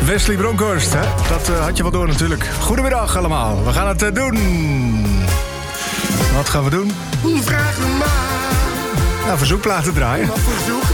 Wesley Bronkhorst, hè? Dat had je wel door natuurlijk. Goedemiddag allemaal, we gaan het doen. Wat gaan we doen? Vraag me maar. Nou, verzoekplaten draaien. Wat verzoek